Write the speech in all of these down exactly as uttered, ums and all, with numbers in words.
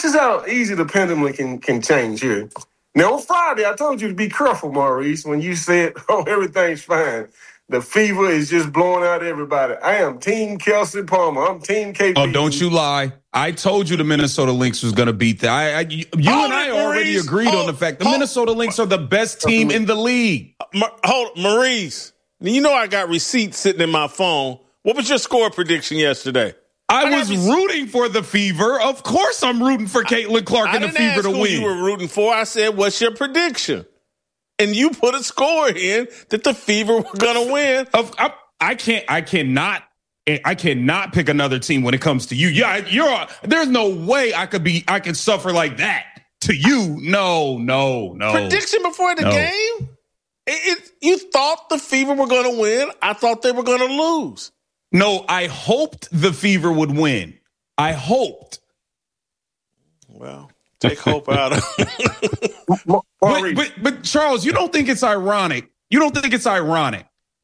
is how easy the pendulum can, can change here. Now, on Friday, I told you to be careful, Maurice, when you said, oh, everything's fine. The fever is just blowing out everybody. I am Team Kelsey Palmer. I'm Team K P. Oh, don't you lie. I told you the Minnesota Lynx was going to beat that. I, I, you hold and I it, already Maurice. agreed hold, on the fact the hold, Minnesota Lynx are the best team in the league. Hold, Maurice, you know I got receipts sitting in my phone. What was your score prediction yesterday? I, I was rooting for the Fever. Of course I'm rooting for Caitlin Clark I, and I the Fever to who win. You were rooting for. I said, what's your prediction? And you put a score in that the Fever were going to win. Of, I, I can't, I cannot, I cannot pick another team when it comes to you. Yeah, you're, there's no way I could be, I could suffer like that to you. No, no, no. Prediction before the no. game? It, it, you thought the Fever were going to win. I thought they were going to lose. No, I hoped the Fever would win. I hoped. Well, take hope out of it. but, but, but, Charles, you don't think it's ironic? You don't think it's ironic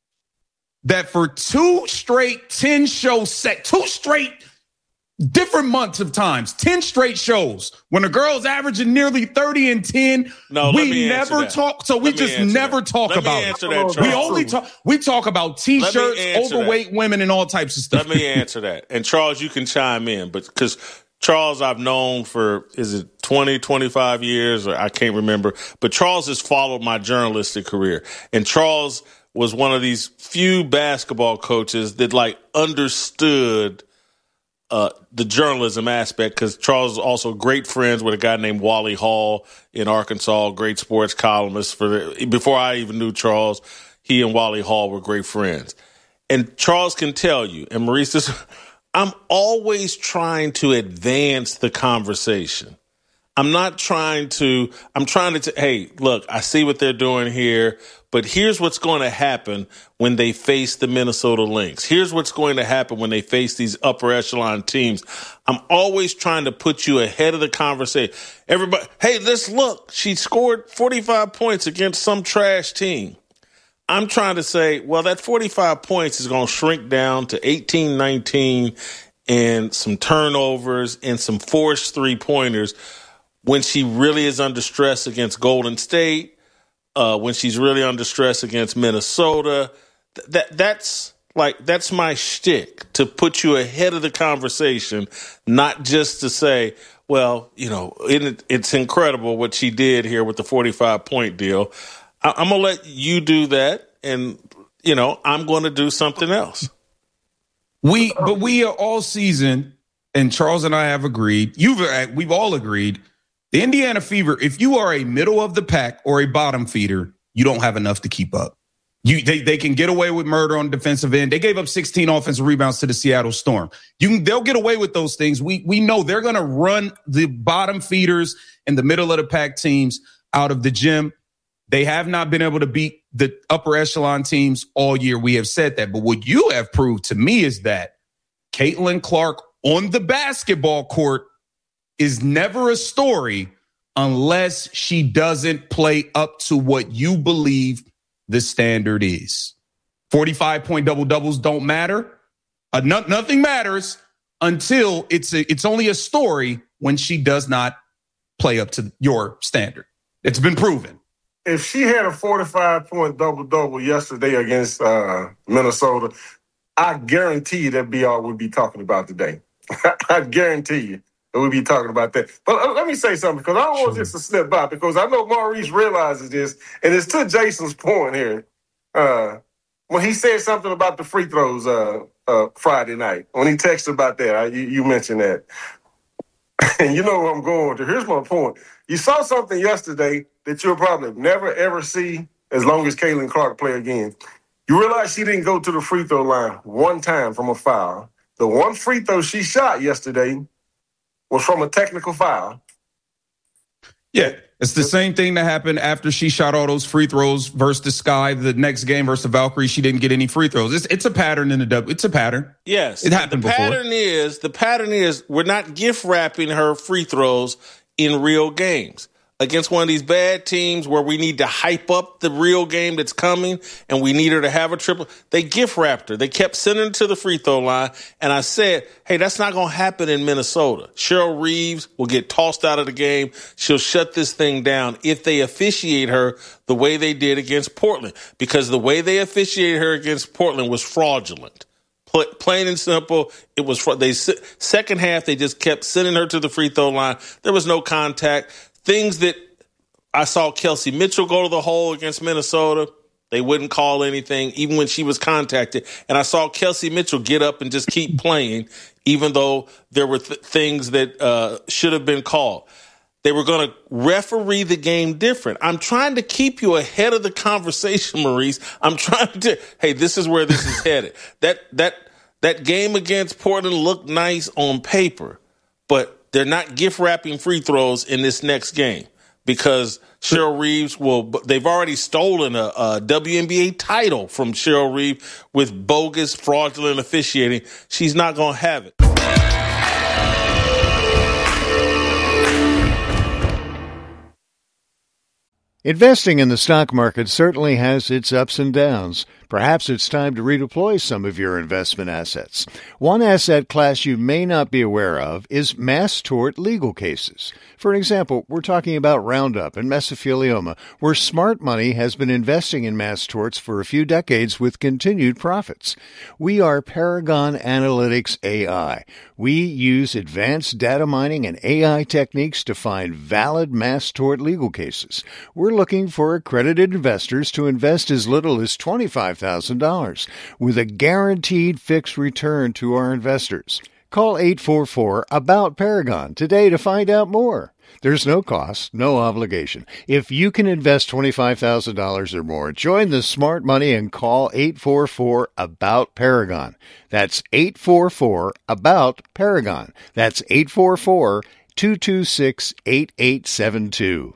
that for two straight ten-show set, two straight different months of times, ten straight shows, when a girl's averaging nearly thirty and ten, no, we never talk. So we let just never that. talk let about it. That, we only talk. We talk about t-shirts, overweight that. women, and all types of stuff. Let me answer that. And Charles, you can chime in, but because Charles, I've known for is it twenty, twenty-five years, or I can't remember. But Charles has followed my journalistic career, and Charles was one of these few basketball coaches that like understood Uh, the journalism aspect, because Charles is also great friends with a guy named Wally Hall in Arkansas, great sports columnist. For the, before I even knew Charles, he and Wally Hall were great friends. And Charles can tell you, and Maurice, this, I'm always trying to advance the conversation. I'm not trying to, I'm trying to, t- hey, look, I see what they're doing here, but here's what's going to happen when they face the Minnesota Lynx. Here's what's going to happen when they face these upper echelon teams. I'm always trying to put you ahead of the conversation. Everybody, hey, let's look. She scored forty-five points against some trash team. I'm trying to say, well, that forty-five points is going to shrink down to eighteen, nineteen and some turnovers and some forced three-pointers when she really is under stress against Golden State, uh, when she's really under stress against Minnesota. Th- that that's like that's my shtick, to put you ahead of the conversation, not just to say, well, you know, it, it's incredible what she did here with the forty-five point deal. I, I'm gonna let you do that, and you know, I'm going to do something else. We, but we are all season, and Charles and I have agreed. You've we've all agreed. The Indiana Fever, if you are a middle of the pack or a bottom feeder, you don't have enough to keep up. You, they, they can get away with murder on the defensive end. They gave up sixteen offensive rebounds to the Seattle Storm. You can, they'll get away with those things. We we know they're going to run the bottom feeders and the middle of the pack teams out of the gym. They have not been able to beat the upper echelon teams all year. We have said that. But what you have proved to me is that Caitlin Clark on the basketball court is never a story unless she doesn't play up to what you believe the standard is. forty-five point double-doubles don't matter. Uh, no, nothing matters until it's a, it's only a story when she does not play up to your standard. It's been proven. If she had a forty-five point double-double yesterday against uh, Minnesota, I guarantee you that be all we'd be talking about today. I guarantee you. We'll be talking about that. But let me say something, because I don't want this to slip by, because I know Maurice realizes this, and it's to Jason's point here. Uh, when he said something about the free throws uh, uh, Friday night, when he texted about that, I, you, you mentioned that. And you know where I'm going to. Here's my point. You saw something yesterday that you'll probably never, ever see as long as Caitlin Clark play again. You realize she didn't go to the free throw line one time from a foul. The one free throw she shot yesterday was from a technical foul. Yeah, it's the same thing that happened after she shot all those free throws versus the Sky. The next game versus the Valkyrie, she didn't get any free throws. It's it's a pattern in the W. It's a pattern. Yes, it happened the before. Pattern is the pattern is we're not gift wrapping her free throws in real games. against one of these bad teams where we need to hype up the real game that's coming and we need her to have a triple. They gift wrapped her. They kept sending her to the free throw line. And I said, hey, that's not going to happen in Minnesota. Cheryl Reeves will get tossed out of the game. She'll shut this thing down if they officiate her the way they did against Portland, because the way they officiated her against Portland was fraudulent. Plain and simple, it was. They second half they just kept sending her to the free throw line. There was no contact. Things that I saw Kelsey Mitchell go to the hole against Minnesota, they wouldn't call anything even when she was contacted. And I saw Kelsey Mitchell get up and just keep playing, even though there were th- things that uh, should have been called. They were going to referee the game different. I'm trying to keep you ahead of the conversation, Maurice. I'm trying to, hey, this is where this is headed. That that that game against Portland looked nice on paper, but they're not gift wrapping free throws in this next game because Cheryl Reeves will, they've already stolen a, a W N B A title from Cheryl Reeves with bogus, fraudulent officiating. She's not going to have it. Investing in the stock market certainly has its ups and downs. Perhaps it's time to redeploy some of your investment assets. One asset class you may not be aware of is mass tort legal cases. For example, we're talking about Roundup and mesothelioma, where smart money has been investing in mass torts for a few decades with continued profits. We are Paragon Analytics A I. We use advanced data mining and A I techniques to find valid mass tort legal cases. We're looking for accredited investors to invest as little as twenty-five thousand dollars with a guaranteed fixed return to our investors. Call eight four four, A B O U T, Paragon today to find out more. There's no cost, no obligation. If you can invest twenty-five thousand dollars or more, join the smart money and call eight four four, A B O U T, Paragon. That's eight four four, A B O U T, Paragon. That's eight four four, two two six, eight eight seven two.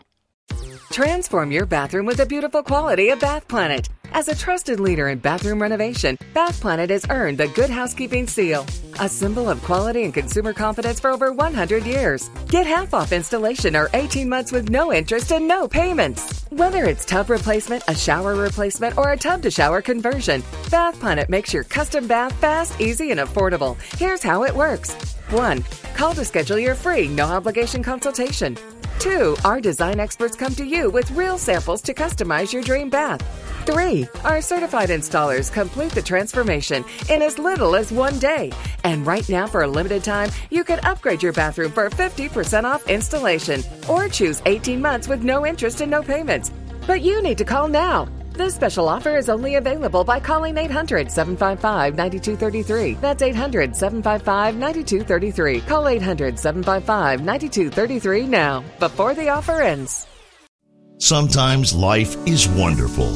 Transform your bathroom with the beautiful quality of Bath Planet. As a trusted leader in bathroom renovation, Bath Planet has earned the Good Housekeeping seal, a symbol of quality and consumer confidence for over one hundred years. Get half off installation or eighteen months with no interest and no payments. Whether it's tub replacement, a shower replacement, or a tub-to-shower conversion, Bath Planet makes your custom bath fast, easy, and affordable. Here's how it works. One, call to schedule your free, no-obligation consultation. Two, our design experts come to you with real samples to customize your dream bath. Three, our certified installers complete the transformation in as little as one day. And right now, for a limited time, you can upgrade your bathroom for fifty percent off installation or choose eighteen months with no interest and no payments. But you need to call now. This special offer is only available by calling eight hundred, seven five five, nine two three three. That's eight hundred, seven five five, nine two three three. Call eight hundred, seven five five, nine two three three now, before the offer ends. Sometimes life is wonderful,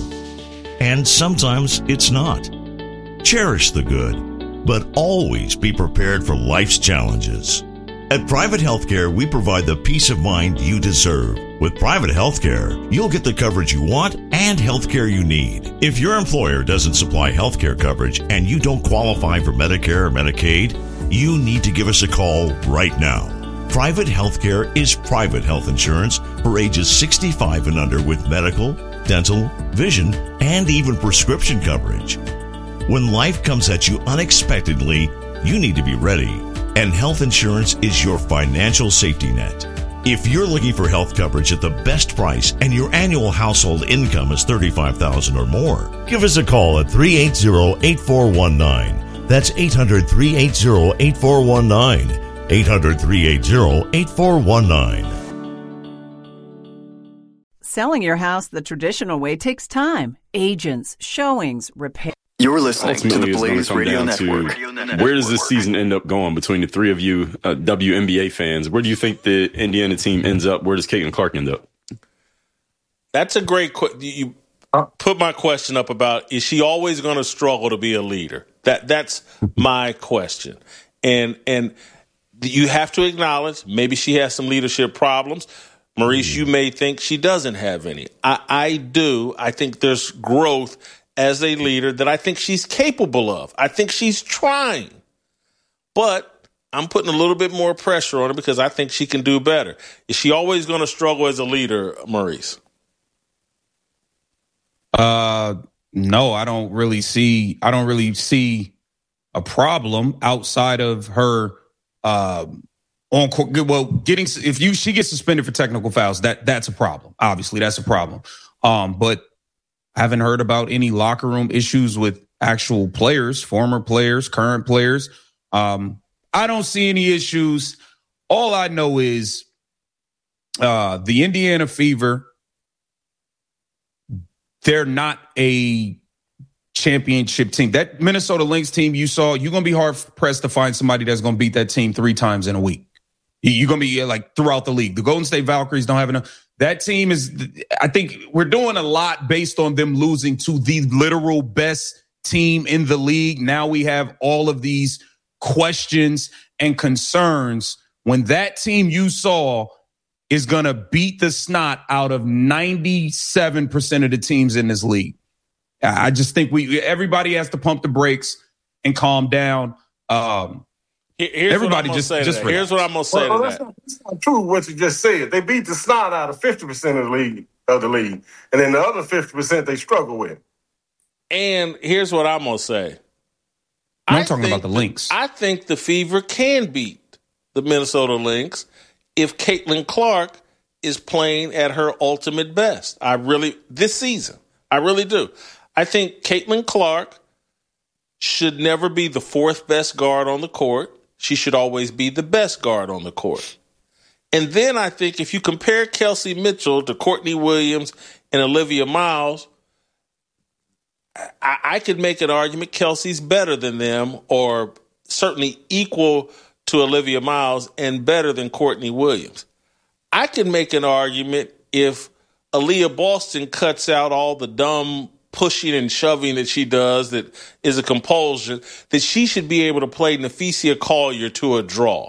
and sometimes it's not. Cherish the good, but always be prepared for life's challenges. At Private Healthcare, we provide the peace of mind you deserve. With Private Healthcare, you'll get the coverage you want and healthcare you need. If your employer doesn't supply healthcare coverage and you don't qualify for Medicare or Medicaid, you need to give us a call right now. Private Healthcare is private health insurance for ages sixty-five and under with medical, dental, vision, and even prescription coverage. When life comes at you unexpectedly, you need to be ready. And health insurance is your financial safety net. If you're looking for health coverage at the best price and your annual household income is thirty-five thousand dollars or more, give us a call at three eight zero, eight four one nine. That's eight hundred, three eight zero, eight four one nine. eight hundred, three eight zero, eight four one nine. Selling your house the traditional way takes time. Agents, showings, repair. You're listening to the Blaze Radio Network. Where does this season end up going between the three of you uh, W N B A fans? Where do you think the Indiana team ends up? Where does Caitlin Clark end up? That's a great question. You put my question up about, is she always going to struggle to be a leader? That That's my question. And and you have to acknowledge maybe she has some leadership problems. Maurice, you may think she doesn't have any. I, I do. I think there's growth as a leader that I think she's capable of. I think she's trying. But I'm putting a little bit more pressure on her because I think she can do better. Is she always going to struggle as a leader, Maurice? Uh, no, I don't really see. I don't really see a problem outside of her uh, on court. Well, getting if you she gets suspended for technical fouls, that that's a problem. Obviously, that's a problem. Um, but I haven't heard about any locker room issues with actual players, former players, current players. Um, I don't see any issues. All I know is uh, the Indiana Fever, they're not a championship team. That Minnesota Lynx team you saw, you're going to be hard pressed to find somebody that's going to beat that team three times in a week. You're going to be like throughout the league. The Golden State Valkyries don't have enough. That team is, I think we're doing a lot based on them losing to the literal best team in the league. Now we have all of these questions and concerns when that team you saw is going to beat the snot out of ninety-seven percent of the teams in this league. I just think we everybody has to pump the brakes and calm down. Um, Here's everybody what just, say just Here's what I'm going to say well, to that's that. not, that's not true what you just said. They beat the snot out of fifty percent of the league, of the league. And then the other fifty percent they struggle with. And here's what I'm going to say. I'm I talking about the Lynx. I think the Fever can beat the Minnesota Lynx if Caitlin Clark is playing at her ultimate best. I really, this season, I really do. I think Caitlin Clark should never be the fourth best guard on the court. She should always be the best guard on the court. And then I think if you compare Kelsey Mitchell to Courtney Williams and Olivia Miles, I, I could make an argument Kelsey's better than them, or certainly equal to Olivia Miles and better than Courtney Williams. I could make an argument if Aaliyah Boston cuts out all the dumb pushing and shoving that she does that is a compulsion, that she should be able to play Naphesia Collier to a draw.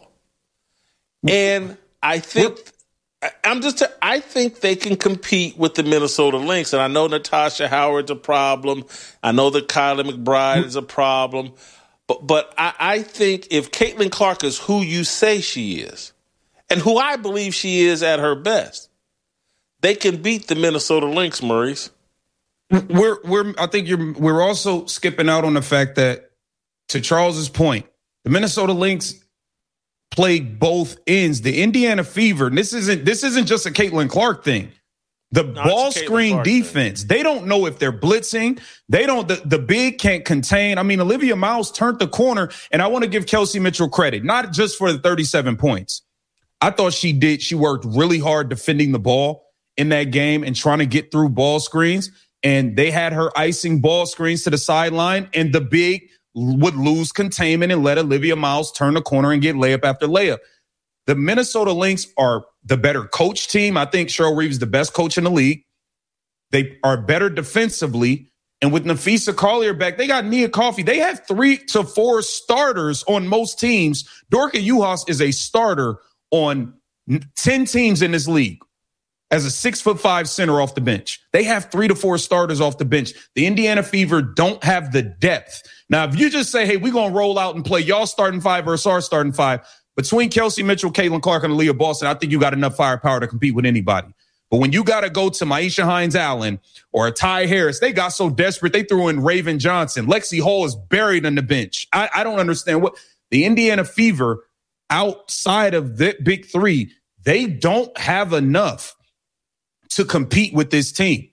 And I think I'm just I think they can compete with the Minnesota Lynx. And I know Natasha Howard's a problem. I know that Kylie McBride is a problem. But but I, I think if Caitlin Clark is who you say she is, and who I believe she is at her best, they can beat the Minnesota Lynx, Maurice. We're we're I think you're we're also skipping out on the fact that, to Charles's point, the Minnesota Lynx play both ends. The Indiana Fever, and this isn't this isn't just a Caitlin Clark thing. The no, ball screen defense, thing. They don't know if they're blitzing. They don't, the, the big can't contain. I mean, Olivia Miles turned the corner, and I want to give Kelsey Mitchell credit, not just for the thirty-seven points. I thought she did. She worked really hard defending the ball in that game and trying to get through ball screens. And they had her icing ball screens to the sideline, and the big would lose containment and let Olivia Miles turn the corner and get layup after layup. The Minnesota Lynx are the better coach team. I think Cheryl Reeves is the best coach in the league. They are better defensively. And with Naphesia Collier back, they got Nia Coffey. They have three to four starters on most teams. Dorka Juhas is a starter on ten teams in this league as a six foot five center off the bench. They have three to four starters off the bench. The Indiana Fever don't have the depth. Now, if you just say, hey, we're going to roll out and play y'all starting five versus our starting five, between Kelsey Mitchell, Caitlin Clark, and Aaliyah Boston, I think you got enough firepower to compete with anybody. But when you got to go to Maisha Hines-Allen or a Ty Harris, they got so desperate, they threw in Raven Johnson. Lexi Hall is buried on the bench. I, I don't understand what the Indiana Fever, outside of the big three, they don't have enough to compete with this team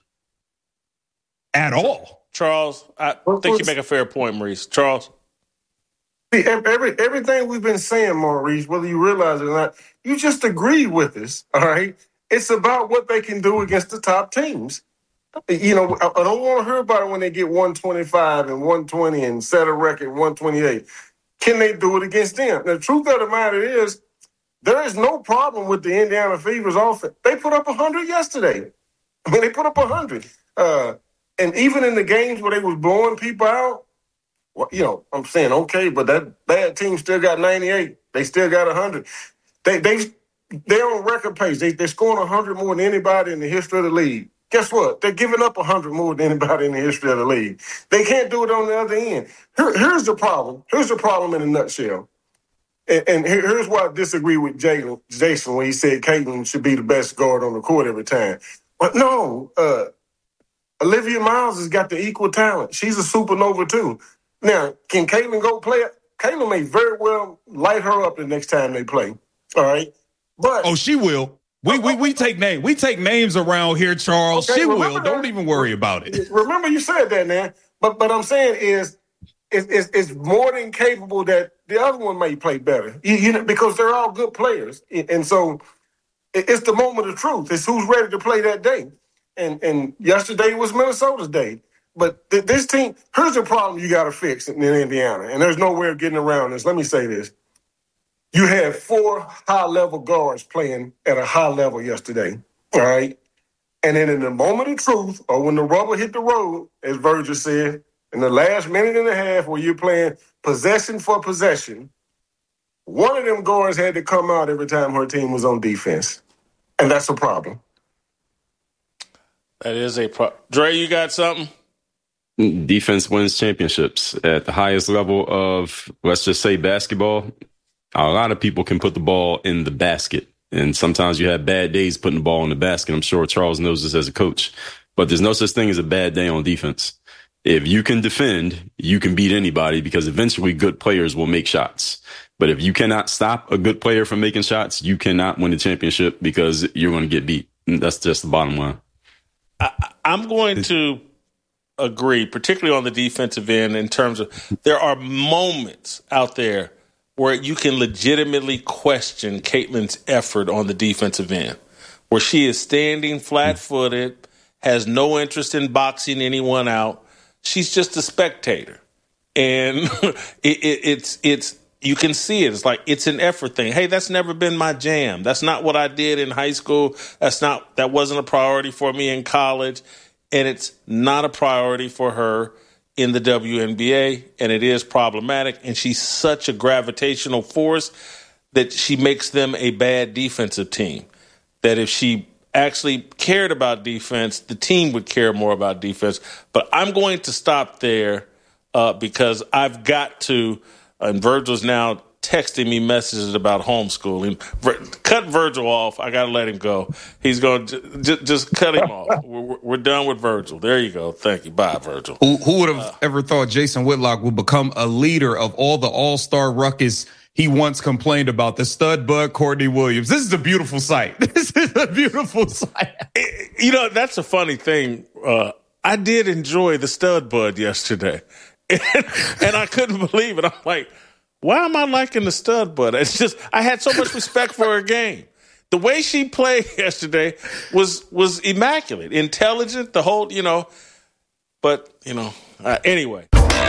at all. Charles, I think you make a fair point, Maurice. Charles? See, every, everything we've been saying, Maurice, whether you realize it or not, you just agreed with us, all right? It's about what they can do against the top teams. You know, I, I don't want to hear about it when they get one twenty-five and one twenty and set a record one twenty-eight. Can they do it against them? Now, the truth of the matter is, there is no problem with the Indiana Fever's offense. They put up one hundred yesterday. I mean, they put up one hundred. Uh, and even in the games where they was blowing people out, well, you know, I'm saying, okay, but that bad team still got ninety-eight. They still got one hundred. They, they, they're on record pace. They, they're scoring one hundred more than anybody in the history of the league. Guess what? They're giving up one hundred more than anybody in the history of the league. They can't do it on the other end. Here, here's the problem. Here's the problem in a nutshell. And, and here's why I disagree with Jalen, Jason when he said Caitlin should be the best guard on the court every time. But no, uh, Olivia Miles has got the equal talent. She's a supernova too. Now, can Caitlin go play it? Caitlin may very well light her up the next time they play. All right. But oh, she will. We we we take names. We take names around here, Charles. Okay, she will. That. Don't even worry about it. Remember you said that, man. But but I'm saying is it's, it's, it's more than capable that the other one may play better. You, you know, because they're all good players. And so it's the moment of truth. It's who's ready to play that day. And and yesterday was Minnesota's day. But th- this team, here's the problem you got to fix in Indiana. And there's no way of getting around this. Let me say this. You had four high-level guards playing at a high level yesterday, all right? And then in the moment of truth, or when the rubber hit the road, as Virgil said, in the last minute and a half where you're playing possession for possession, one of them guards had to come out every time her team was on defense. And that's a problem. That is a problem. Dre, you got something? Defense wins championships at the highest level of, let's just say, basketball. A lot of people can put the ball in the basket, and sometimes you have bad days putting the ball in the basket. I'm sure Charles knows this as a coach, but there's no such thing as a bad day on defense. If you can defend, you can beat anybody because eventually good players will make shots. But if you cannot stop a good player from making shots, you cannot win the championship because you're going to get beat. That's just the bottom line. I, I'm going to agree, particularly on the defensive end, in terms of there are moments out there where you can legitimately question Caitlin's effort on the defensive end, where she is standing flat-footed, has no interest in boxing anyone out. She's just a spectator. And it, it, it's it's you can see it. It's like it's an effort thing. Hey, that's never been my jam. That's not what I did in high school. That's not that wasn't a priority for me in college. And it's not a priority for her in the W N B A, and it is problematic. And she's such a gravitational force that she makes them a bad defensive team. That if she actually cared about defense, the team would care more about defense. But I'm going to stop there uh, because I've got to, and Virgil's now texting me messages about homeschooling. Cut Virgil off. I got to let him go. He's going to j- just cut him off. We're, we're done with Virgil. There you go. Thank you. Bye, Virgil. Who, who would have uh, ever thought Jason Whitlock would become a leader of all the all-star ruckus he once complained about, the stud bud Courtney Williams? This is a beautiful sight. This is a beautiful sight. You know, that's a funny thing. Uh, I did enjoy the stud bud yesterday. And, and I couldn't believe it. I'm like, why am I liking the stud bud? It's just I had so much respect for her game. The way she played yesterday was was immaculate, intelligent, the whole, you know. But, you know, uh, anyway.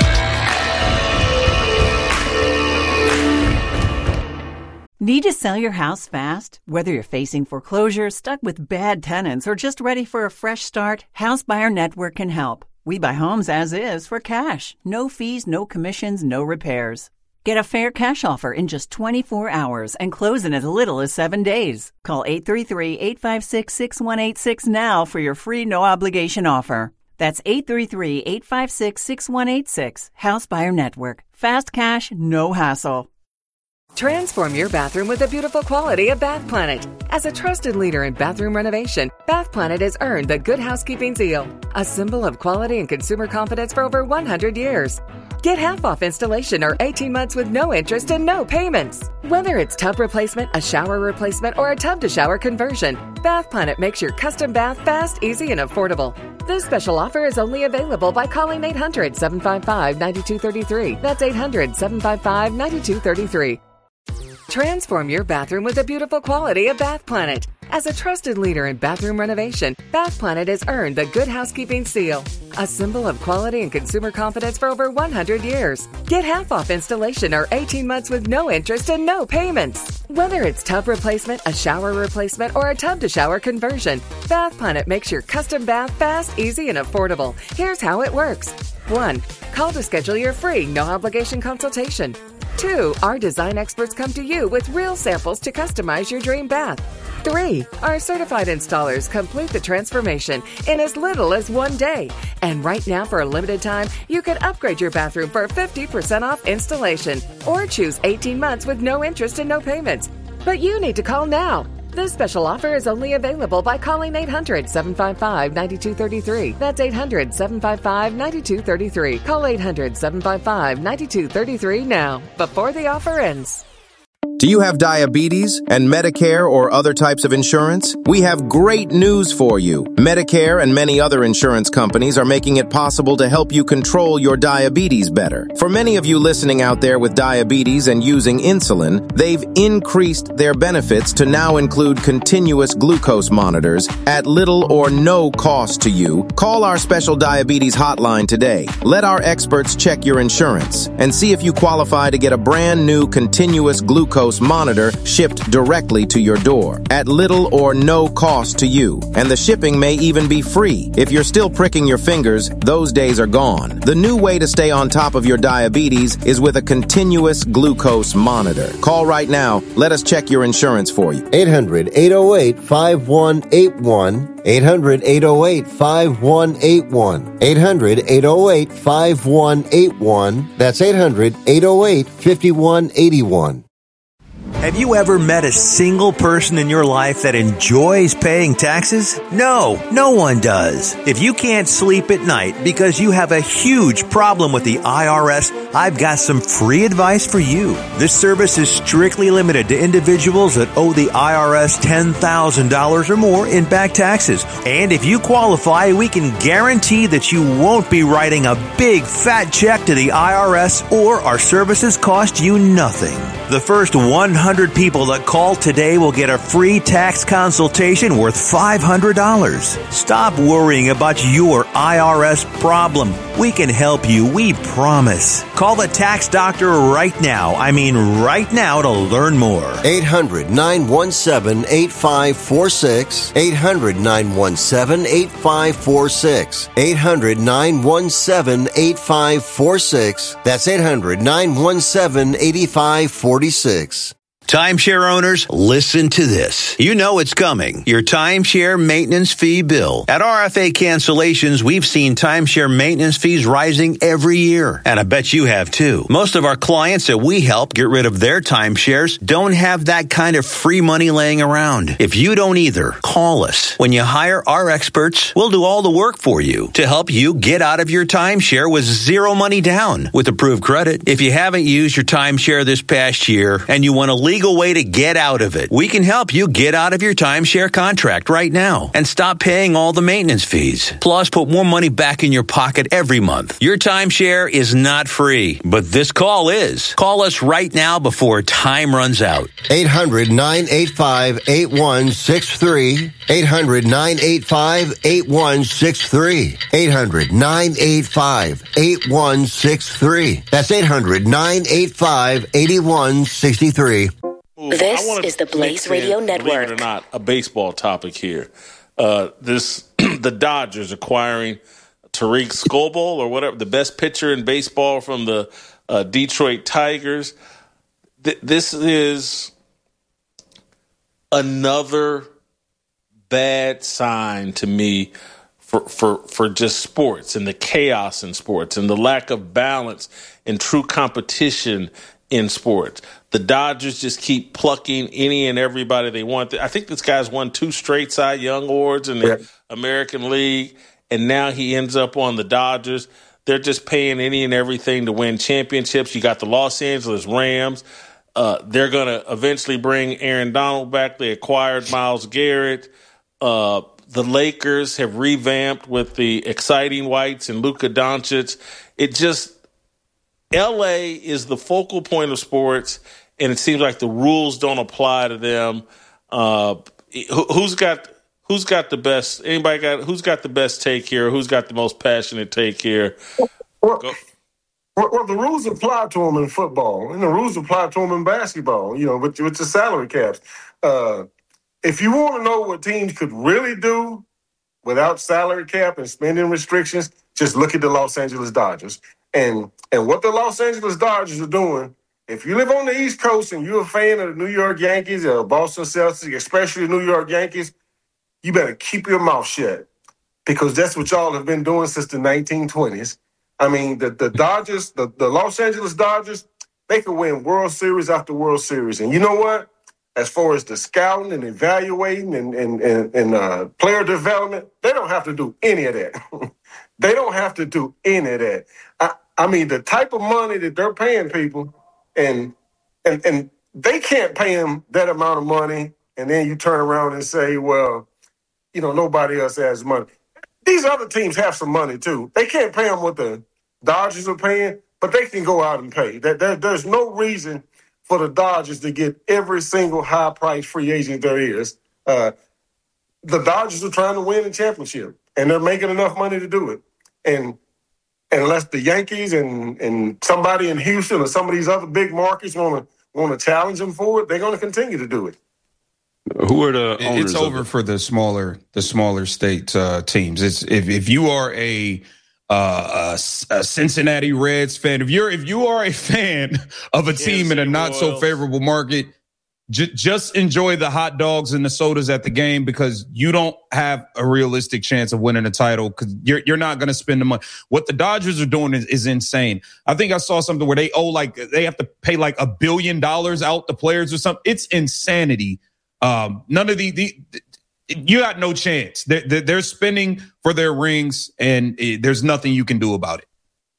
Need to sell your house fast? Whether you're facing foreclosure, stuck with bad tenants, or just ready for a fresh start, House Buyer Network can help. We buy homes as is for cash. No fees, no commissions, no repairs. Get a fair cash offer in just twenty-four hours and close in as little as seven days. Call eight three three, eight five six, six one eight six now for your free no-obligation offer. That's eight three three, eight five six, six one eight six. House Buyer Network. Fast cash, no hassle. Transform your bathroom with the beautiful quality of Bath Planet. As a trusted leader in bathroom renovation, Bath Planet has earned the Good Housekeeping seal, a symbol of quality and consumer confidence for over one hundred years. Get half off installation or eighteen months with no interest and no payments. Whether it's tub replacement, a shower replacement, or a tub-to-shower conversion, Bath Planet makes your custom bath fast, easy, and affordable. This special offer is only available by calling eight hundred, seven five five, nine two three three. That's eight hundred, seven five five, nine two three three. Transform your bathroom with the beautiful quality of Bath Planet. As a trusted leader in bathroom renovation, Bath Planet has earned the Good Housekeeping seal, a symbol of quality and consumer confidence for over one hundred years. Get half off installation or eighteen months with no interest and no payments. Whether it's tub replacement, a shower replacement, or a tub-to-shower conversion, Bath Planet makes your custom bath fast, easy, and affordable. Here's how it works. one. Call to schedule your free, no-obligation consultation. Two, our design experts come to you with real samples to customize your dream bath. Three, our certified installers complete the transformation in as little as one day. And right now, for a limited time, you can upgrade your bathroom for fifty percent off installation or choose eighteen months with no interest and no payments. But you need to call now. This special offer is only available by calling eight hundred, seven five five, nine two three three. That's eight hundred, seven five five, nine two three three. Call eight hundred, seven five five, nine two three three now, before the offer ends. Do you have diabetes and Medicare or other types of insurance? We have great news for you. Medicare and many other insurance companies are making it possible to help you control your diabetes better. For many of you listening out there with diabetes and using insulin, they've increased their benefits to now include continuous glucose monitors at little or no cost to you. Call our special diabetes hotline today. Let our experts check your insurance and see if you qualify to get a brand new continuous glucose monitor shipped directly to your door at little or no cost to you. And the shipping may even be free. If you're still pricking your fingers, those days are gone. The new way to stay on top of your diabetes is with a continuous glucose monitor. Call right now. Let us check your insurance for you. eight hundred, eight oh eight, five one eight one. eight hundred, eight oh eight, five one eight one. eight hundred, eight oh eight, five one eight one. That's eight hundred, eight oh eight, five one eight one. Have you ever met a single person in your life that enjoys paying taxes? No, no one does. If you can't sleep at night because you have a huge problem with the I R S, I've got some free advice for you. This service is strictly limited to individuals that owe the I R S ten thousand dollars or more in back taxes. And if you qualify, we can guarantee that you won't be writing a big fat check to the I R S, or our services cost you nothing. The first one hundred people that call today will get a free tax consultation worth five hundred dollars. Stop worrying about your I R S problem. We can help you, we promise. Call the tax doctor right now. I mean right now to learn more. eight hundred, nine one seven, eight five four six. eight hundred, nine one seven, eight five four six. eight hundred, nine one seven, eight five four six. That's eight hundred, nine one seven, eight five four six. Timeshare owners, listen to this. You know it's coming. Your timeshare maintenance fee bill. At R F A Cancellations, we've seen timeshare maintenance fees rising every year. And I bet you have too. Most of our clients that we help get rid of their timeshares don't have that kind of free money laying around. If you don't either, call us. When you hire our experts, we'll do all the work for you to help you get out of your timeshare with zero money down with approved credit. If you haven't used your timeshare this past year and you want to leave legal way to get out of it, we can help you get out of your timeshare contract right now and stop paying all the maintenance fees. Plus, put more money back in your pocket every month. Your timeshare is not free, but this call is. Call us right now before time runs out. eight hundred, nine eight five, eight one six three. eight hundred, nine eight five, eight one six three. eight hundred, nine eight five, eight one six three. That's eight hundred, nine eight five, eight one six three. This is the Blaze Radio in, Network. Believe it or not, a baseball topic here. Uh, this the Dodgers acquiring Tariq Skubal or whatever, the best pitcher in baseball from the uh, Detroit Tigers. Th- this is another bad sign to me for, for, for just sports and the chaos in sports and the lack of balance and true competition in sports. The Dodgers just keep plucking any and everybody they want. I think this guy's won two straight Cy Young Awards in the yeah. American League, and now he ends up on the Dodgers. They're just paying any and everything to win championships. You got the Los Angeles Rams. Uh, they're going to eventually bring Aaron Donald back. They acquired Myles Garrett. Uh, the Lakers have revamped with the exciting whites and Luka Doncic. It just L A is the focal point of sports, and it seems like the rules don't apply to them. Uh, who, who's got who's got the best? Anybody got who's got the best take here? Who's got the most passionate take here? Well, well, well, the rules apply to them in football, and the rules apply to them in basketball. You know, with with the salary caps. Uh, if you want to know what teams could really do without salary cap and spending restrictions, just look at the Los Angeles Dodgers. And and what the Los Angeles Dodgers are doing if you live on the East Coast and you're a fan of the New York Yankees or Boston Celtics, especially the New York Yankees, you better keep your mouth shut because that's what y'all have been doing since the nineteen twenties. I mean, the, the Dodgers, the, the Los Angeles Dodgers, they can win World Series after World Series. And you know what? As far as the scouting and evaluating and, and, and, and uh, player development, they don't have to do any of that. They don't have to do any of that. I, I mean, the type of money that they're paying people, and and and they can't pay them that amount of money, and then you turn around and say, well, you know, nobody else has money. These other teams have some money, too. They can't pay them what the Dodgers are paying, but they can go out and pay. There, there, there's no reason for the Dodgers to get every single high-priced free agent there is. Uh, the Dodgers are trying to win a championship, and they're making enough money to do it. And unless the Yankees and, and somebody in Houston or some of these other big markets want to want to challenge them for it, they're going to continue to do it. Who are the owners? It's over for the smaller the smaller state uh, teams. It's if if you are a Uh, a, a Cincinnati Reds fan. If you're if you are a fan of a team in a not so favorable market, j- just enjoy the hot dogs and the sodas at the game because you don't have a realistic chance of winning a title because you're you're not going to spend the money. What the Dodgers are doing is, is insane. I think I saw something where they owe like they have to pay like a billion dollars out to players or something. It's insanity. Um, none of the the. You got no chance. They're, they're spending for their rings, and there's nothing you can do about it.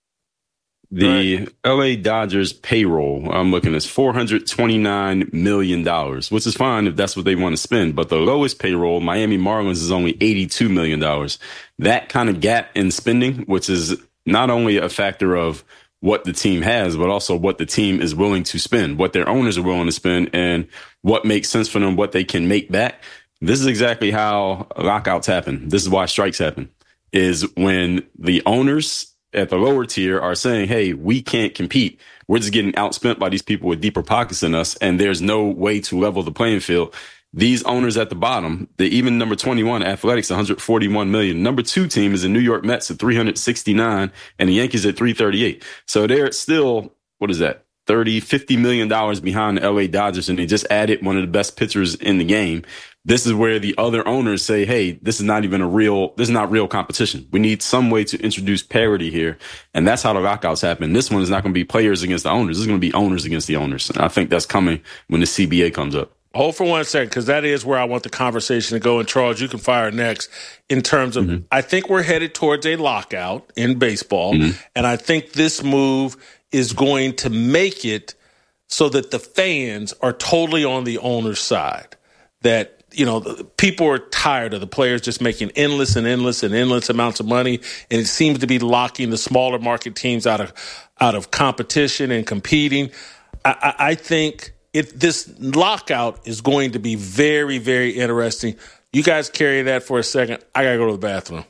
The right. L A Dodgers payroll, I'm looking, is four hundred twenty-nine million dollars, which is fine if that's what they want to spend. But the lowest payroll, Miami Marlins, is only eighty-two million dollars. That kind of gap in spending, which is not only a factor of what the team has, but also what the team is willing to spend, what their owners are willing to spend, and what makes sense for them, what they can make back. This is exactly how lockouts happen. This is why strikes happen, is when the owners at the lower tier are saying, hey, we can't compete. We're just getting outspent by these people with deeper pockets than us, and there's no way to level the playing field. These owners at the bottom, the even number twenty-one, Athletics, one hundred forty-one million. Number two team is the New York Mets at three hundred sixty-nine, and the Yankees at three thirty-eight. So they're still, what is that, thirty, fifty million dollars behind the L A Dodgers, and they just added one of the best pitchers in the game. This is where the other owners say, hey, this is not even a real, this is not real competition. We need some way to introduce parity here. And that's how the lockouts happen. This one is not going to be players against the owners. This is going to be owners against the owners. And I think that's coming when the C B A comes up. Hold for one second, because that is where I want the conversation to go. And Charles, you can fire next in terms of, mm-hmm. I think we're headed towards a lockout in baseball. Mm-hmm. And I think this move is going to make it so that the fans are totally on the owner's side. That, you know, people are tired of the players just making endless and endless and endless amounts of money. And it seems to be locking the smaller market teams out of out of competition and competing. I, I, I think it, this lockout is going to be very, very interesting. You guys carry that for a second. I got to go to the bathroom.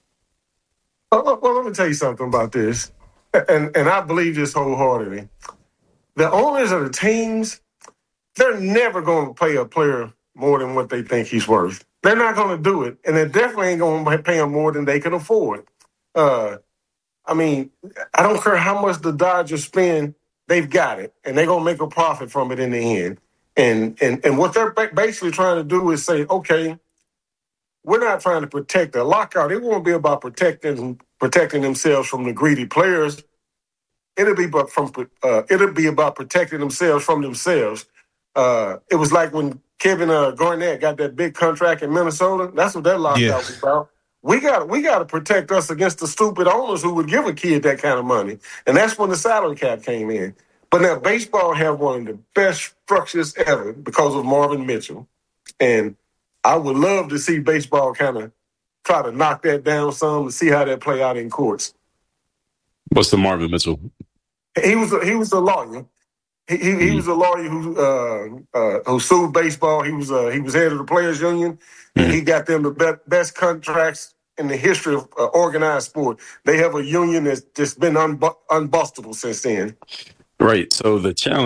Well, well, let me tell you something about this. And, and I believe this wholeheartedly. The owners of the teams, they're never going to pay a player more than what they think he's worth. They're not going to do it, and they definitely ain't going to pay him more than they can afford. Uh, I mean, I don't care how much the Dodgers spend, they've got it, and they're going to make a profit from it in the end. And and and what they're basically trying to do is say, okay, we're not trying to protect the lockout. It won't be about protecting protecting themselves from the greedy players. It'll be about from uh, it'll be about protecting themselves from themselves. Uh, it was like when Kevin uh, Garnett got that big contract in Minnesota. That's what that lockout yeah. was about. We got we got to protect us against the stupid owners who would give a kid that kind of money, and that's when the salary cap came in. But now baseball have one of the best structures ever because of Marvin Mitchell, and I would love to see baseball kind of try to knock that down some and see how that play out in courts. What's the Marvin Mitchell? He was a, he was a lawyer. He he, mm-hmm. he was a lawyer who uh, uh, who sued baseball. He was uh, he was head of the players' union, mm-hmm. and he got them the be- best contracts in the history of uh, organized sport. They have a union that's just been unbu- unbustable since then. Right. So the challenge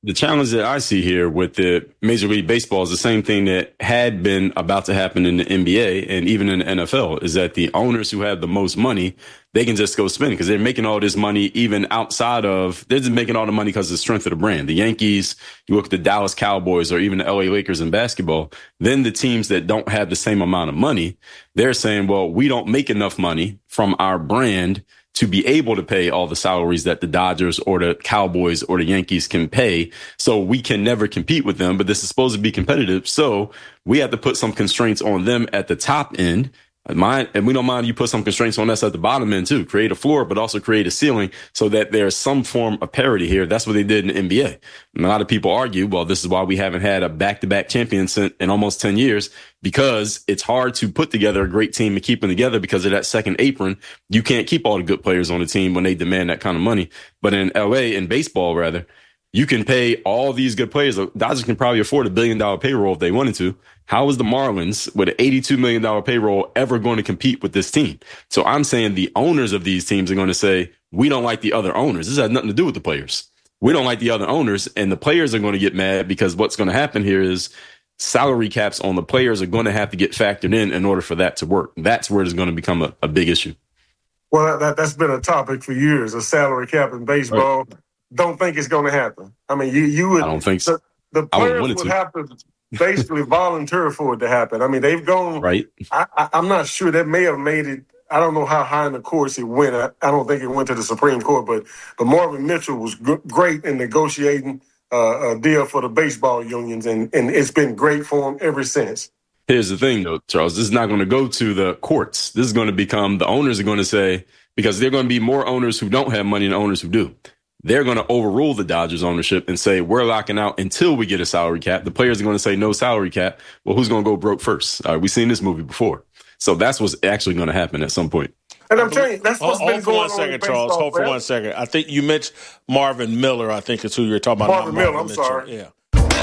the challenge that I see here with the Major League Baseball is the same thing that had been about to happen in the N B A and even in the N F L, is that the owners who have the most money, they can just go spend it because they're making all this money even outside of, they're just making all the money because of the strength of the brand. The Yankees, you look at the Dallas Cowboys or even the L A Lakers in basketball, then the teams that don't have the same amount of money, they're saying, well, we don't make enough money from our brand to be able to pay all the salaries that the Dodgers or the Cowboys or the Yankees can pay. So we can never compete with them, but this is supposed to be competitive. So we have to put some constraints on them at the top end. Mind, and we don't mind you put some constraints on us at the bottom end too. Create a floor, but also create a ceiling so that there's some form of parity here. That's what they did in the N B A. And a lot of people argue, well, this is why we haven't had a back-to-back champion in almost ten years, because it's hard to put together a great team and keep them together because of that second apron. You can't keep all the good players on the team when they demand that kind of money. But in L A, in baseball rather, you can pay all these good players. The Dodgers can probably afford a billion dollar payroll if they wanted to. How is the Marlins with an eighty-two million dollars payroll ever going to compete with this team? So I'm saying the owners of these teams are going to say, we don't like the other owners. This has nothing to do with the players. We don't like the other owners, and the players are going to get mad because what's going to happen here is salary caps on the players are going to have to get factored in in order for that to work. That's where it's going to become a, a big issue. Well, that, that's been a topic for years, a salary cap in baseball. Right. Don't think it's going to happen. I mean, you you would. I don't think so. The, the players would to. have to basically volunteer for it to happen. I mean, they've gone. Right. I, I, I'm not sure that may have made it. I don't know how high in the courts it went. I, I don't think it went to the Supreme Court, but but Marvin Mitchell was g- great in negotiating uh, a deal for the baseball unions, and, and it's been great for him ever since. Here's the thing, though, Charles. This is not going to go to the courts. This is going to become, the owners are going to say, because there are going to be more owners who don't have money than owners who do. They're going to overrule the Dodgers ownership and say, we're locking out until we get a salary cap. The players are going to say no salary cap. Well, who's going to go broke first? Uh, we've seen this movie before. So that's what's actually going to happen at some point. And I'm telling you, that's what's hold, been hold going for one on. Second, Charles. Hold for one second. I think you mentioned Marvin Miller, I think is who you're talking about. Marvin Miller, Marvin I'm Mitchell. sorry. Yeah.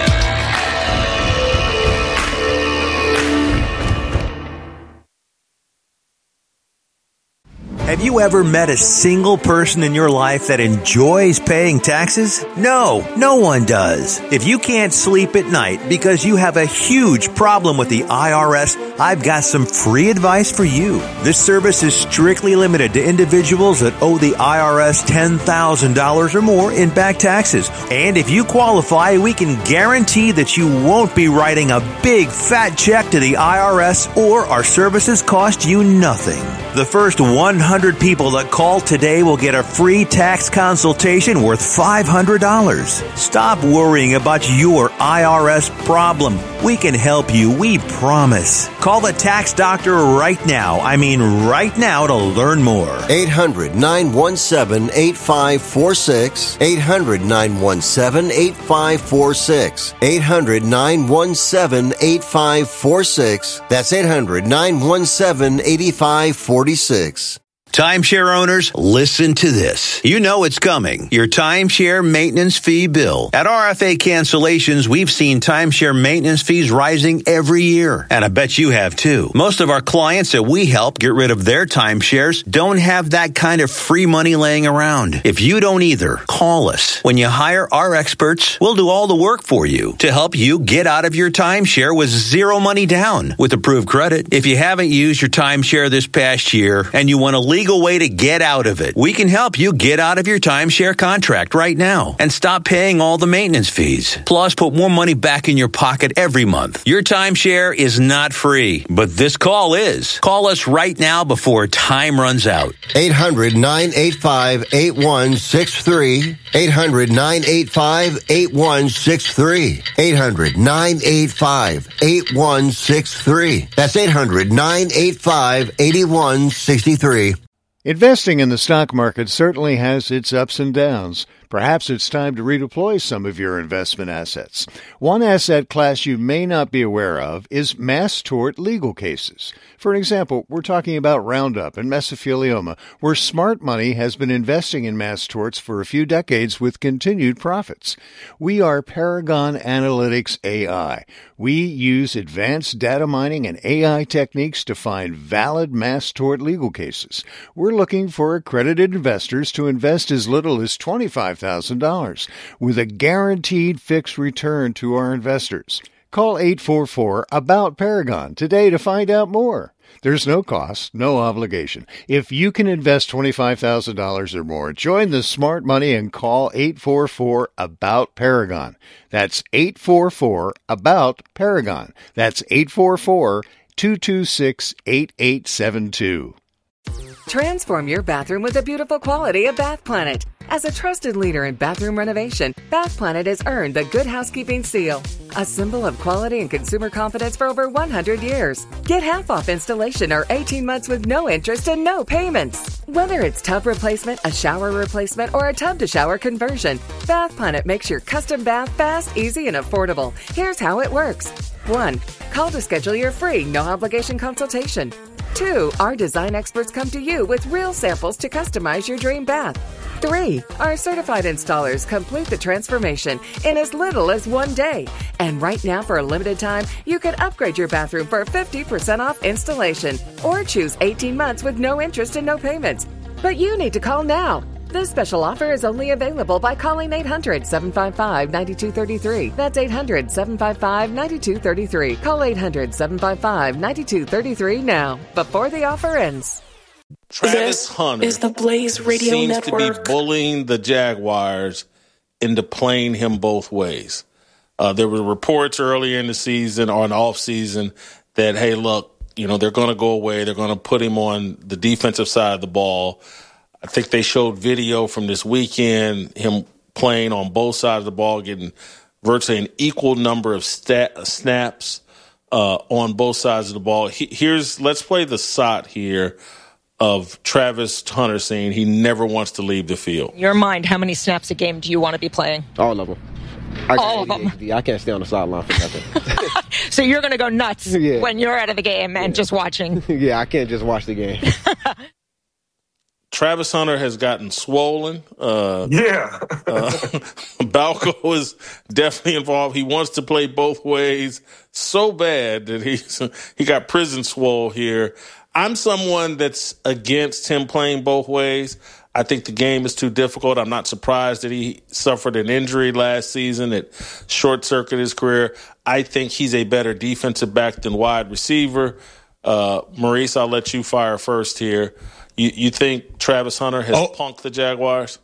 Have you ever met a single person in your life that enjoys paying taxes? No, no one does. If you can't sleep at night because you have a huge problem with the I R S, I've got some free advice for you. This service is strictly limited to individuals that owe the I R S ten thousand dollars or more in back taxes. And if you qualify, we can guarantee that you won't be writing a big fat check to the I R S, or our services cost you nothing. The first one hundred people that call today will get a free tax consultation worth five hundred dollars. Stop worrying about your I R S problem. We can help you, we promise. Call the tax doctor right now. I mean right now to learn more. eight hundred, nine one seven, eight five four six. eight hundred, nine one seven, eight five four six. eight hundred, nine one seven, eight five four six. That's eight hundred, nine one seven, eight five four six. Timeshare owners, listen to this. You know it's coming. Your timeshare maintenance fee bill. At R F A Cancellations, we've seen timeshare maintenance fees rising every year. And I bet you have too. Most of our clients that we help get rid of their timeshares don't have that kind of free money laying around. If you don't either, call us. When you hire our experts, we'll do all the work for you to help you get out of your timeshare with zero money down with approved credit. If you haven't used your timeshare this past year and you want to leave legal way to get out of it. We can help you get out of your timeshare contract right now and stop paying all the maintenance fees. Plus, put more money back in your pocket every month. Your timeshare is not free, but this call is. Call us right now before time runs out. eight hundred, nine eight five, eight one six three. eight hundred, nine eight five, eight one six three. eight hundred, nine eight five, eight one six three. That's eight hundred, nine eight five, eight one six three. Investing in the stock market certainly has its ups and downs. Perhaps it's time to redeploy some of your investment assets. One asset class you may not be aware of is mass tort legal cases. For example, we're talking about Roundup and mesothelioma, where smart money has been investing in mass torts for a few decades with continued profits. We are Paragon Analytics A I. We use advanced data mining and A I techniques to find valid mass tort legal cases. We're looking for accredited investors to invest as little as twenty-five thousand dollars with a guaranteed fixed return to our investors. Call eight four four, A B O U T, Paragon today to find out more. There's no cost, no obligation. If you can invest twenty-five thousand dollars or more, join the smart money and call eight four four, A B O U T, Paragon. That's eight four four, A B O U T, Paragon. That's eight four four, two two six, eight eight seven two. Transform your bathroom with the beautiful quality of Bath Planet. As a trusted leader in bathroom renovation, Bath Planet has earned the Good Housekeeping seal, a symbol of quality and consumer confidence for over one hundred years. Get half off installation or eighteen months with no interest and no payments. Whether it's tub replacement, a shower replacement, or a tub-to-shower conversion, Bath Planet makes your custom bath fast, easy, and affordable. Here's how it works. One, call to schedule your free, no-obligation consultation. Two, our design experts come to you with real samples to customize your dream bath. Three, our certified installers complete the transformation in as little as one day. And right now, for a limited time, you can upgrade your bathroom for fifty percent off installation or choose eighteen months with no interest and no payments. But you need to call now. This special offer is only available by calling eight hundred, seven five five, nine two three three. That's eight hundred, seven five five, nine two three three. Call eight hundred, seven five five, nine two three three now, before the offer ends. Travis this Hunter is the Blaze Radio seems Network. to be bullying the Jaguars into playing him both ways. Uh, there were reports earlier in the season or in the offseason that, hey, look, you know, they're going to go away. They're going to put him on the defensive side of the ball. I think they showed video from this weekend, him playing on both sides of the ball, getting virtually an equal number of stat, snaps uh, on both sides of the ball. He, here's let's play the S O T here of Travis Hunter saying he never wants to leave the field. In your mind, how many snaps a game do you want to be playing? All of them. I All of them. I can't stay on the sideline for nothing. So you're going to go nuts yeah. when you're out of the game and yeah. just watching. Yeah, I can't just watch the game. Travis Hunter has gotten swollen. Uh, yeah. uh, Balco is definitely involved. He wants to play both ways so bad that he's, he got prison swole here. I'm someone that's against him playing both ways. I think the game is too difficult. I'm not surprised that he suffered an injury last season that short-circuited his career. I think he's a better defensive back than wide receiver. Uh, Maurice, I'll let you fire first here. You, you think Travis Hunter has oh. punked the Jaguars?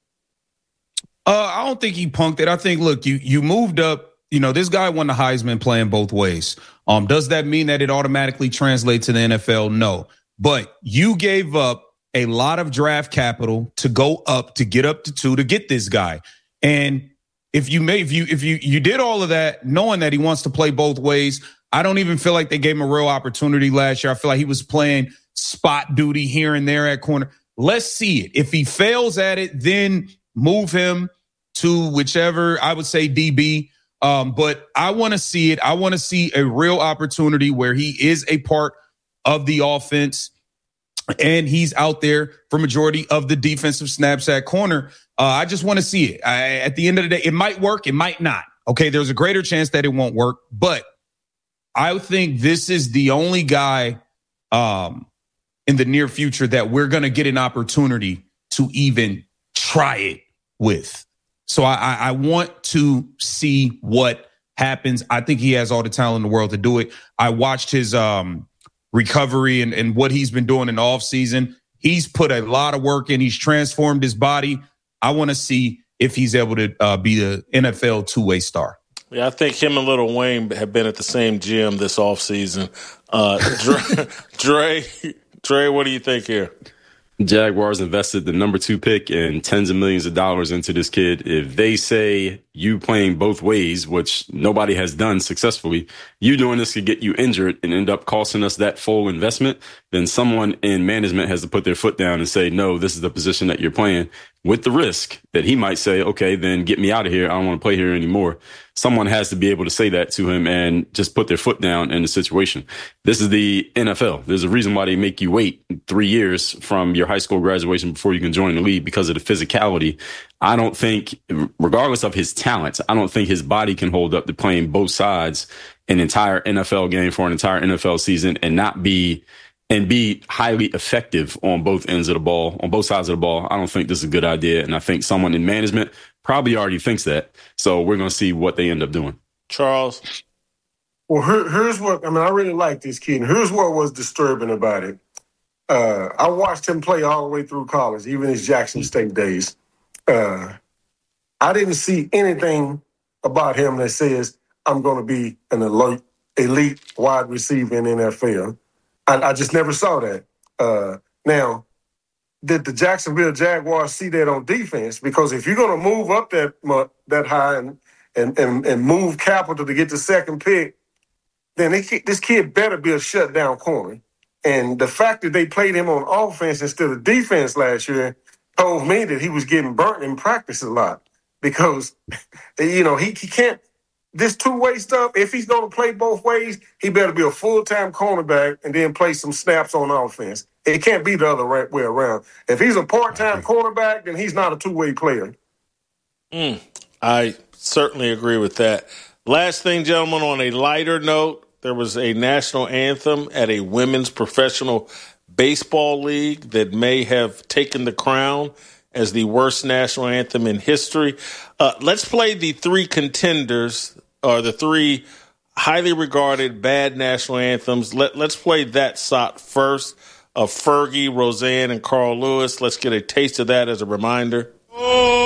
Uh, I don't think he punked it. I think, look, you you moved up. You know, this guy won the Heisman playing both ways. Um, does that mean that it automatically translates to the N F L? No. But you gave up a lot of draft capital to go up, to get up to two, to get this guy. And if you may, if you if you you did all of that, knowing that he wants to play both ways, I don't even feel like they gave him a real opportunity last year. I feel like he was playing spot duty here and there at corner. Let's see it. If he fails at it, then move him to whichever, I would say D B. Um, but I want to see it. I want to see a real opportunity where he is a part of the offense and he's out there for majority of the defensive snaps at corner. Uh, I just want to see it. I, at the end of the day, it might work. It might not. Okay. There's a greater chance that it won't work, but I think this is the only guy um, in the near future that we're going to get an opportunity to even try it with. So I, I want to see what happens. I think he has all the talent in the world to do it. I watched his um, recovery and, and what he's been doing in the offseason. He's put a lot of work in. He's transformed his body. I want to see if he's able to uh, be the N F L two-way star. Yeah, I think him and Lil Wayne have been at the same gym this offseason. Uh, Dre, Dre, Dre, what do you think here? Jaguars invested the number two pick and tens of millions of dollars into this kid. If they say you playing both ways, which nobody has done successfully, you doing this could get you injured and end up costing us that full investment, then someone in management has to put their foot down and say, no, this is the position that you're playing, with the risk that he might say, okay, then get me out of here. I don't want to play here anymore. Someone has to be able to say that to him and just put their foot down in the situation. This is the N F L. There's a reason why they make you wait three years from your high school graduation before you can join the league, because of the physicality. I don't think, regardless of his talent, I don't think his body can hold up to playing both sides an entire N F L game for an entire N F L season and not be and be highly effective on both ends of the ball, on both sides of the ball. I don't think this is a good idea. And I think someone in management probably already thinks that. So we're going to see what they end up doing. Charles? Well, here, here's what, I mean, I really like this kid. And here's what was disturbing about it. Uh, I watched him play all the way through college, even his Jackson State days. Uh, I didn't see anything about him that says, I'm going to be an elite, elite wide receiver in the N F L. I, I just never saw that. Uh, now, did the Jacksonville Jaguars see that on defense? Because if you're going to move up that that high and, and, and, and move capital to get the second pick, then they, this kid better be a shutdown corner. And the fact that they played him on offense instead of defense last year told me that he was getting burnt in practice a lot because, you know, he, he can't, this two-way stuff, if he's going to play both ways, he better be a full-time cornerback and then play some snaps on offense. It can't be the other right way around. If he's a part-time cornerback, then he's not a two-way player. Mm, I certainly agree with that. Last thing, gentlemen, on a lighter note, there was a national anthem at a women's professional baseball league that may have taken the crown as the worst national anthem in history. Uh, let's play the three contenders, or the three highly regarded bad national anthems. Let, let's play that S O T first, of Fergie, Roseanne, and Carl Lewis. Let's get a taste of that as a reminder. Oh!